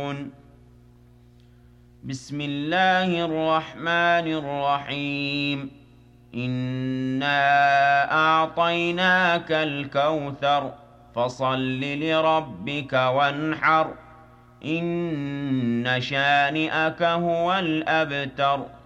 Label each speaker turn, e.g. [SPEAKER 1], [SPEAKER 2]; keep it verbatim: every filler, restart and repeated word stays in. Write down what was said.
[SPEAKER 1] بسم الله الرحمن الرحيم إنا أعطيناك الكوثر فصل لربك وانحر إن شانئك هو الأبتر